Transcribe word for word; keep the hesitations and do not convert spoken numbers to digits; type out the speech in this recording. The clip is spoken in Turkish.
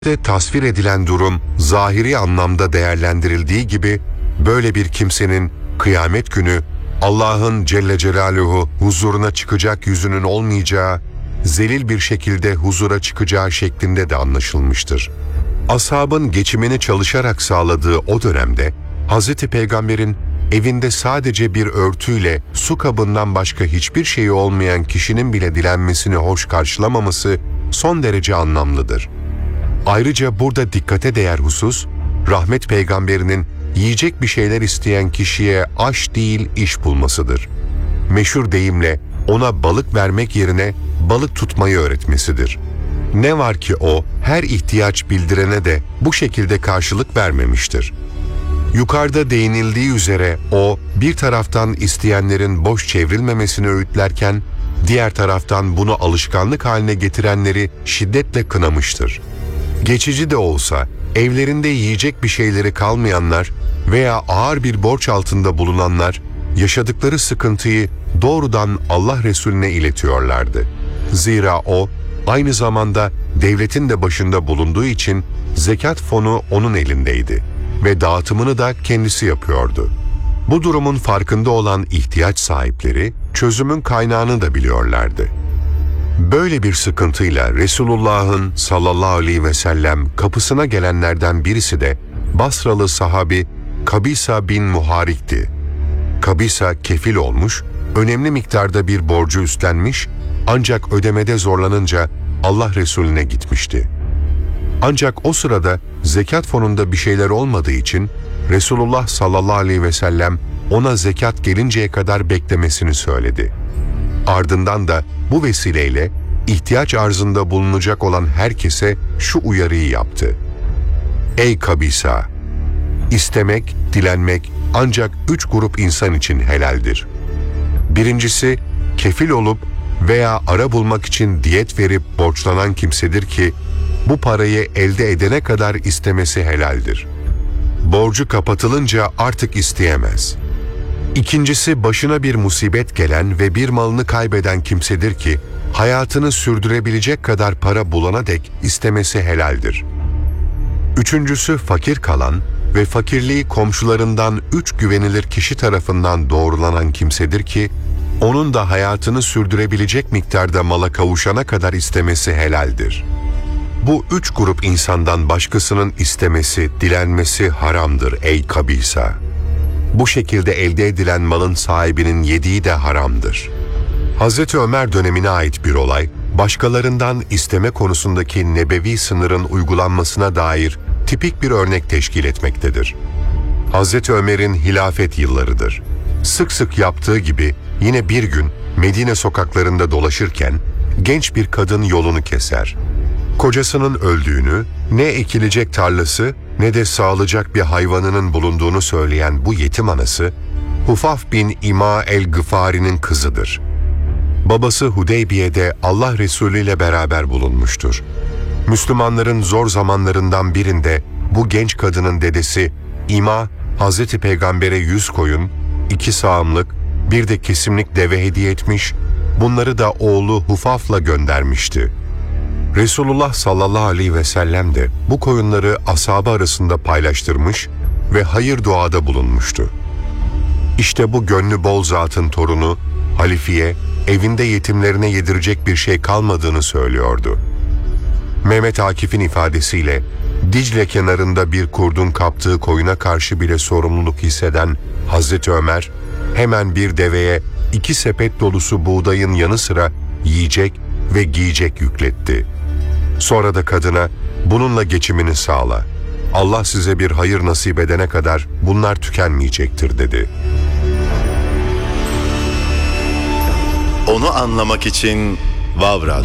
de tasvir edilen durum zahiri anlamda değerlendirildiği gibi böyle bir kimsenin kıyamet günü Allah'ın Celle Celaluhu huzuruna çıkacak yüzünün olmayacağı, zelil bir şekilde huzura çıkacağı şeklinde de anlaşılmıştır. Ashabın geçimini çalışarak sağladığı o dönemde Hazreti Peygamber'in evinde sadece bir örtüyle su kabından başka hiçbir şeyi olmayan kişinin bile dilenmesini hoş karşılamaması son derece anlamlıdır. Ayrıca burada dikkate değer husus, rahmet peygamberinin yiyecek bir şeyler isteyen kişiye aş değil iş bulmasıdır. Meşhur deyimle ona balık vermek yerine balık tutmayı öğretmesidir. Ne var ki o her ihtiyaç bildirene de bu şekilde karşılık vermemiştir. Yukarıda değinildiği üzere o bir taraftan isteyenlerin boş çevrilmemesini öğütlerken diğer taraftan bunu alışkanlık haline getirenleri şiddetle kınamıştır. Geçici de olsa evlerinde yiyecek bir şeyleri kalmayanlar veya ağır bir borç altında bulunanlar yaşadıkları sıkıntıyı doğrudan Allah Resulüne iletiyorlardı. Zira o aynı zamanda devletin de başında bulunduğu için zekat fonu onun elindeydi ve dağıtımını da kendisi yapıyordu. Bu durumun farkında olan ihtiyaç sahipleri çözümün kaynağını da biliyorlardı. Böyle bir sıkıntıyla Resulullah'ın sallallahu aleyhi ve sellem kapısına gelenlerden birisi de Basralı sahabi Kabisa bin Muharik'ti. Kabisa kefil olmuş, önemli miktarda bir borcu üstlenmiş ancak ödemede zorlanınca Allah Resulüne gitmişti. Ancak o sırada zekat fonunda bir şeyler olmadığı için Resulullah sallallahu aleyhi ve sellem ona zekat gelinceye kadar beklemesini söyledi. Ardından da bu vesileyle ihtiyaç arzında bulunacak olan herkese şu uyarıyı yaptı. Ey Kabisa! İstemek, dilenmek ancak üç grup insan için helaldir. Birincisi, kefil olup veya ara bulmak için diyet verip borçlanan kimsedir ki, bu parayı elde edene kadar istemesi helaldir. Borcu kapatılınca artık isteyemez. İkincisi, başına bir musibet gelen ve bir malını kaybeden kimsedir ki, hayatını sürdürebilecek kadar para bulana dek istemesi helaldir. Üçüncüsü, fakir kalan ve fakirliği komşularından üç güvenilir kişi tarafından doğrulanan kimsedir ki, onun da hayatını sürdürebilecek miktarda mala kavuşana kadar istemesi helaldir. Bu üç grup insandan başkasının istemesi, dilenmesi haramdır ey Kabisa. Bu şekilde elde edilen malın sahibinin yediği de haramdır. Hazreti Ömer dönemine ait bir olay, başkalarından isteme konusundaki nebevi sınırın uygulanmasına dair tipik bir örnek teşkil etmektedir. Hazreti Ömer'in hilafet yıllarıdır. Sık sık yaptığı gibi yine bir gün Medine sokaklarında dolaşırken genç bir kadın yolunu keser. Kocasının öldüğünü, ne ekilecek tarlası ne de sağılacak bir hayvanının bulunduğunu söyleyen bu yetim anası, Hufaf bin İma el-Gıfari'nin kızıdır. Babası Hudeybiye'de Allah Resulü ile beraber bulunmuştur. Müslümanların zor zamanlarından birinde bu genç kadının dedesi İma, Hazreti Peygamber'e yüz koyun, iki sağımlık, bir de kesimlik deve hediye etmiş, bunları da oğlu Hufaf'la göndermişti. Resulullah sallallahu aleyhi ve sellem de bu koyunları ashabı arasında paylaştırmış ve hayır duada bulunmuştu. İşte bu gönlü bol zatın torunu, Halifiye, evinde yetimlerine yedirecek bir şey kalmadığını söylüyordu. Mehmet Akif'in ifadesiyle, Dicle kenarında bir kurdun kaptığı koyuna karşı bile sorumluluk hisseden Hazreti Ömer, hemen bir deveye iki sepet dolusu buğdayın yanı sıra yiyecek ve giyecek yükletti. Sonra da kadına, bununla geçimini sağla. Allah size bir hayır nasip edene kadar bunlar tükenmeyecektir dedi. Onu anlamak için Vav Radyo